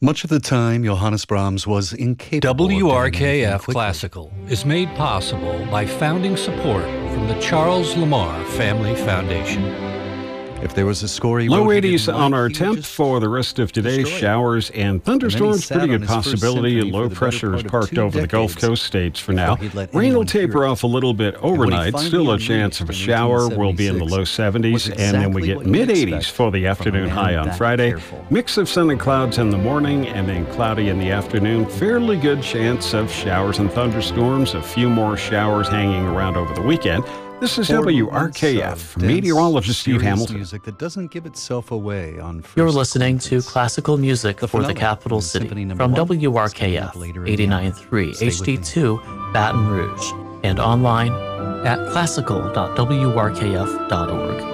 Much of the time, Johannes Brahms was incapable of doing anything WRKF quickly. Classical is made possible by founding support from the Charles Lamar Family Foundation. If there was a score he Low wrote he didn't 80s on like, our he would 10th just for the rest of today. destroy it. Showers and thunderstorms. sat Pretty on good his first possibility. symphony for Low the better pressure is part of parked 2 over the Gulf decades Coast states for now. before he'd let Rain will anyone hear taper it. off a little bit what he overnight. finally Still a unleashed chance of a in shower. Will be in the 1876 low 70s. was And then we exactly get what you'd mid-80s expect for the from a afternoon man high on that Friday. careful. Mix of sun and clouds in the morning and then cloudy in the afternoon. Fairly good chance of showers and thunderstorms. A few more showers hanging around over the weekend. This is Four movements WRKF. of dense, Meteorologist Steve serious Hamilton. music that doesn't give itself away on first You're listening to acquaintance. classical music The for the finale capital from city Symphony Number from 1 is coming WRKF up later in the hour. 89.3 Stay with me. HD2 Baton Rouge and online at classical.wrkf.org.